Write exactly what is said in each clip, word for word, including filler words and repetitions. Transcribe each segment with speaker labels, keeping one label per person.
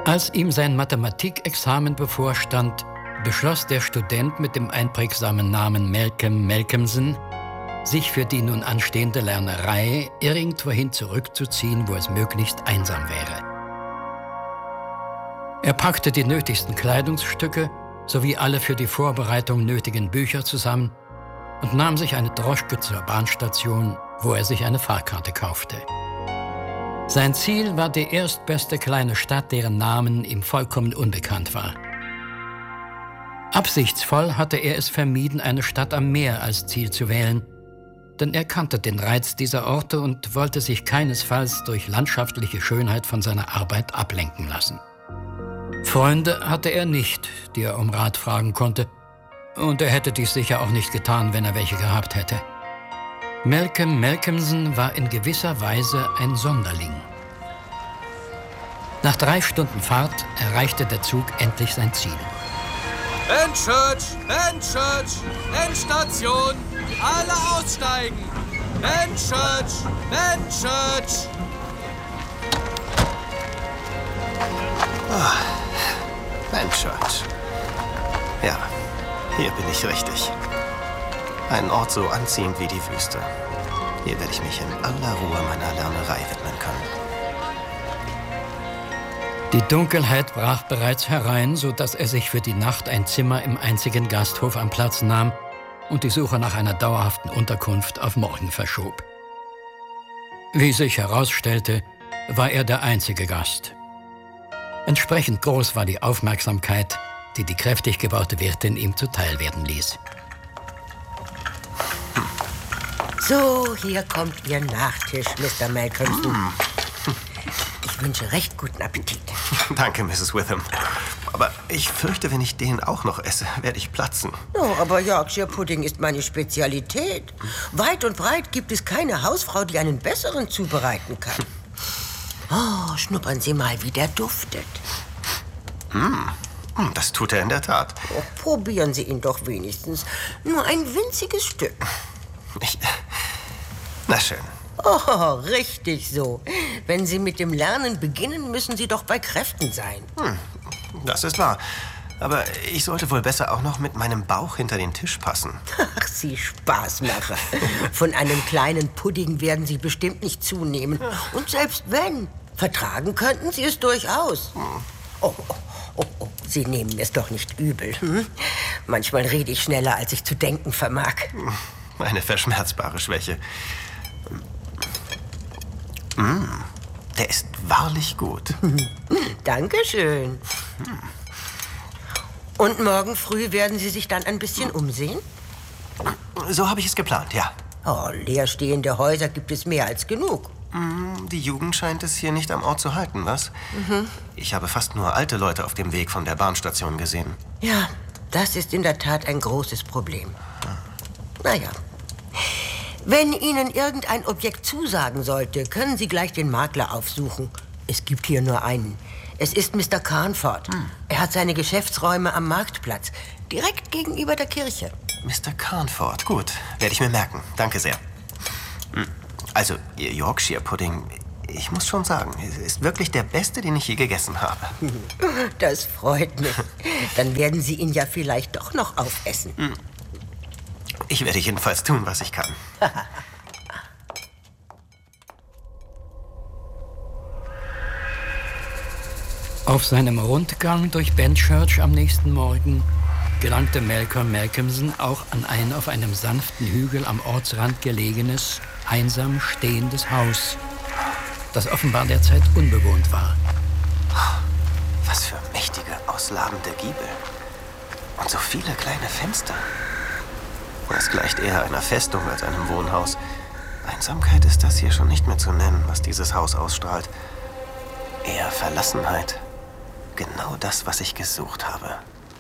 Speaker 1: Als ihm sein Mathematikexamen bevorstand, beschloss der Student mit dem einprägsamen Namen Malcolm Malcolmson, sich für die nun anstehende Lernerei irgendwohin zurückzuziehen, wo es möglichst einsam wäre. Er packte die nötigsten Kleidungsstücke sowie alle für die Vorbereitung nötigen Bücher zusammen und nahm sich eine Droschke zur Bahnstation, wo er sich eine Fahrkarte kaufte. Sein Ziel war die erstbeste kleine Stadt, deren Namen ihm vollkommen unbekannt war. Absichtsvoll hatte er es vermieden, eine Stadt am Meer als Ziel zu wählen, denn er kannte den Reiz dieser Orte und wollte sich keinesfalls durch landschaftliche Schönheit von seiner Arbeit ablenken lassen. Freunde hatte er nicht, die er um Rat fragen konnte, und er hätte dies sicher auch nicht getan, wenn er welche gehabt hätte. Malcolm Malcolmson war in gewisser Weise ein Sonderling. Nach drei Stunden Fahrt erreichte der Zug endlich sein Ziel.
Speaker 2: Benchurch! Benchurch! Endstation! Alle aussteigen! Benchurch! Benchurch!
Speaker 3: Ah, Benchurch. Ja, hier bin ich richtig. Ein Ort so anziehend wie die Wüste. Hier werde ich mich in aller Ruhe meiner Lernerei widmen können.
Speaker 1: Die Dunkelheit brach bereits herein, sodass er sich für die Nacht ein Zimmer im einzigen Gasthof am Platz nahm und die Suche nach einer dauerhaften Unterkunft auf morgen verschob. Wie sich herausstellte, war er der einzige Gast. Entsprechend groß war die Aufmerksamkeit, die die kräftig gebaute Wirtin ihm zuteil werden ließ.
Speaker 4: So, hier kommt Ihr Nachtisch, Mister Malcolmson. Mm. Ich wünsche recht guten Appetit.
Speaker 3: Danke, Misses Witham. Aber ich fürchte, wenn ich den auch noch esse, werde ich platzen.
Speaker 4: Oh, aber Yorkshire Pudding ist meine Spezialität. Weit und breit gibt es keine Hausfrau, die einen besseren zubereiten kann. Oh, schnuppern Sie mal, wie der duftet.
Speaker 3: Mm. Das tut er in der Tat.
Speaker 4: Oh, probieren Sie ihn doch wenigstens. Nur ein winziges Stück.
Speaker 3: Ich... Na schön.
Speaker 4: Oh, richtig so. Wenn Sie mit dem Lernen beginnen, müssen Sie doch bei Kräften sein.
Speaker 3: Hm, das ist wahr. Aber ich sollte wohl besser auch noch mit meinem Bauch hinter den Tisch passen.
Speaker 4: Ach, Sie Spaßmacher. Von einem kleinen Pudding werden Sie bestimmt nicht zunehmen. Und selbst wenn, vertragen könnten Sie es durchaus. Hm. Oh, oh, oh, oh, Sie nehmen es doch nicht übel. Hm? Manchmal rede ich schneller, als ich zu denken vermag.
Speaker 3: Eine verschmerzbare Schwäche. Mm, der ist wahrlich gut.
Speaker 4: Dankeschön. Und morgen früh werden Sie sich dann ein bisschen umsehen?
Speaker 3: So habe ich es geplant, ja.
Speaker 4: Oh, leerstehende Häuser gibt es mehr als genug.
Speaker 3: Mm, die Jugend scheint es hier nicht am Ort zu halten, was? Mhm. Ich habe fast nur alte Leute auf dem Weg von der Bahnstation gesehen.
Speaker 4: Ja, das ist in der Tat ein großes Problem. Naja, wenn Ihnen irgendein Objekt zusagen sollte, können Sie gleich den Makler aufsuchen. Es gibt hier nur einen. Es ist Mister Carnford. Hm. Er hat seine Geschäftsräume am Marktplatz, direkt gegenüber der Kirche.
Speaker 3: Mister Carnford, gut, werde ich mir merken. Danke sehr. Also, Ihr Yorkshire Pudding, ich muss schon sagen, ist wirklich der beste, den ich je gegessen habe.
Speaker 4: Das freut mich. Dann werden Sie ihn ja vielleicht doch noch aufessen.
Speaker 3: Hm. Ich werde jedenfalls tun, was ich kann.
Speaker 1: Auf seinem Rundgang durch Benchurch am nächsten Morgen gelangte Malcolm Malcolmson auch an ein auf einem sanften Hügel am Ortsrand gelegenes, einsam stehendes Haus, das offenbar derzeit unbewohnt war.
Speaker 3: Was für mächtige, ausladende Giebel. Und so viele kleine Fenster. Das gleicht eher einer Festung als einem Wohnhaus. Einsamkeit ist das hier schon nicht mehr zu nennen, was dieses Haus ausstrahlt. Eher Verlassenheit. Genau das, was ich gesucht habe.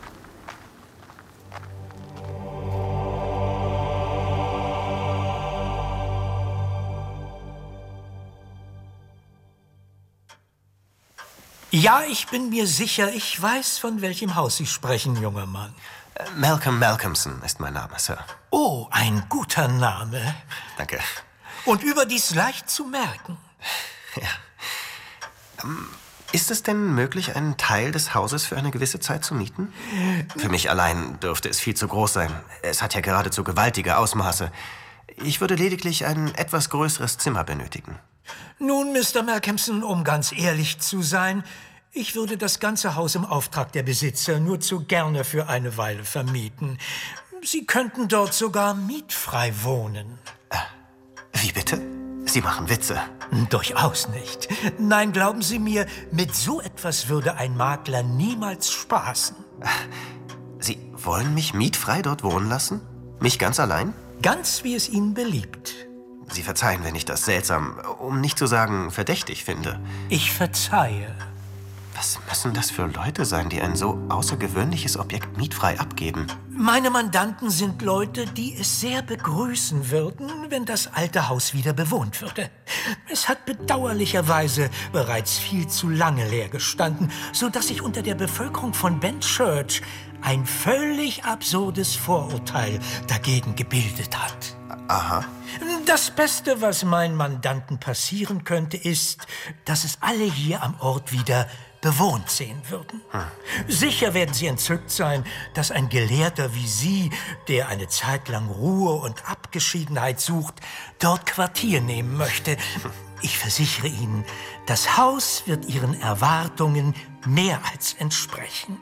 Speaker 5: Ja, ich bin mir sicher, ich weiß, von welchem Haus Sie sprechen, junger Mann.
Speaker 3: Malcolm Malcolmson ist mein Name, Sir.
Speaker 5: Oh, ein guter Name.
Speaker 3: Danke.
Speaker 5: Und überdies leicht zu merken.
Speaker 3: Ja. Ist es denn möglich, einen Teil des Hauses für eine gewisse Zeit zu mieten? Für mich allein dürfte es viel zu groß sein. Es hat ja geradezu gewaltige Ausmaße. Ich würde lediglich ein etwas größeres Zimmer benötigen.
Speaker 5: Nun, Mister Malcolmson, um ganz ehrlich zu sein, ich würde das ganze Haus im Auftrag der Besitzer nur zu gerne für eine Weile vermieten. Sie könnten dort sogar mietfrei wohnen.
Speaker 3: Äh, wie bitte? Sie machen Witze.
Speaker 5: Durchaus nicht. Nein, glauben Sie mir, mit so etwas würde ein Makler niemals spaßen.
Speaker 3: Sie wollen mich mietfrei dort wohnen lassen? Mich ganz allein?
Speaker 5: Ganz wie es Ihnen beliebt.
Speaker 3: Sie verzeihen, wenn ich das seltsam, um nicht zu sagen verdächtig finde.
Speaker 5: Ich verzeihe.
Speaker 3: Was müssen das für Leute sein, die ein so außergewöhnliches Objekt mietfrei abgeben?
Speaker 5: Meine Mandanten sind Leute, die es sehr begrüßen würden, wenn das alte Haus wieder bewohnt würde. Es hat bedauerlicherweise bereits viel zu lange leer gestanden, sodass sich unter der Bevölkerung von Benchurch ein völlig absurdes Vorurteil dagegen gebildet hat.
Speaker 3: Aha.
Speaker 5: Das Beste, was meinen Mandanten passieren könnte, ist, dass es alle hier am Ort wieder bewohnt sehen würden. Hm. Sicher werden Sie entzückt sein, dass ein Gelehrter wie Sie, der eine Zeit lang Ruhe und Abgeschiedenheit sucht, dort Quartier nehmen möchte. Ich versichere Ihnen, das Haus wird Ihren Erwartungen mehr als entsprechen.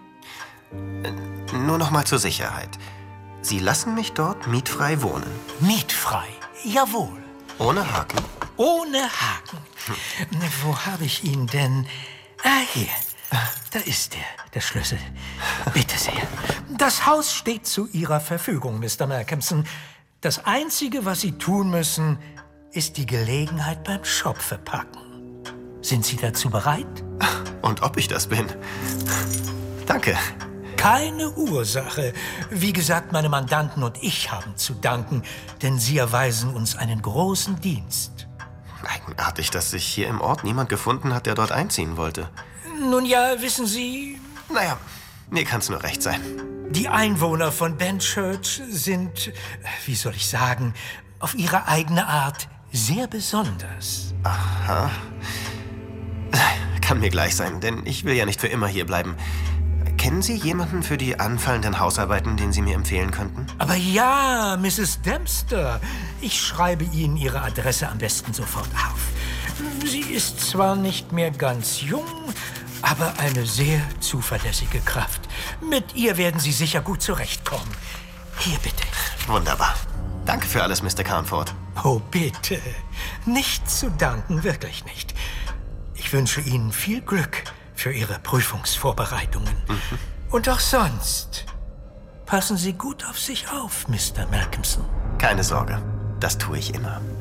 Speaker 3: Nur noch mal zur Sicherheit. Sie lassen mich dort mietfrei wohnen?
Speaker 5: Mietfrei, jawohl.
Speaker 3: Ohne Haken?
Speaker 5: Ohne Haken. Hm. Wo habe ich ihn denn? Ah, hier. Da ist er, der Schlüssel. Bitte sehr. Das Haus steht zu Ihrer Verfügung, Mister Malcolmson. Das Einzige, was Sie tun müssen, ist die Gelegenheit beim Schopfe packen. Sind Sie dazu bereit?
Speaker 3: Und ob ich das bin? Danke.
Speaker 5: Keine Ursache. Wie gesagt, meine Mandanten und ich haben zu danken, denn sie erweisen uns einen großen Dienst.
Speaker 3: Eigenartig, dass sich hier im Ort niemand gefunden hat, der dort einziehen wollte.
Speaker 5: Nun ja, wissen Sie...
Speaker 3: Naja, mir kann's nur recht sein.
Speaker 5: Die Einwohner von Benchurch sind, wie soll ich sagen, auf ihre eigene Art sehr besonders.
Speaker 3: Aha. Kann mir gleich sein, denn ich will ja nicht für immer hier bleiben. Kennen Sie jemanden für die anfallenden Hausarbeiten, den Sie mir empfehlen könnten?
Speaker 5: Aber ja, Misses Dempster. Ich schreibe Ihnen Ihre Adresse am besten sofort auf. Sie ist zwar nicht mehr ganz jung, aber eine sehr zuverlässige Kraft. Mit ihr werden Sie sicher gut zurechtkommen. Hier bitte.
Speaker 3: Wunderbar. Danke für alles, Mister Carnford.
Speaker 5: Oh, bitte. Nicht zu danken, wirklich nicht. Ich wünsche Ihnen viel Glück für Ihre Prüfungsvorbereitungen. Mhm. Und auch sonst. Passen Sie gut auf sich auf, Mister Malcolmson.
Speaker 3: Keine Sorge, das tue ich immer.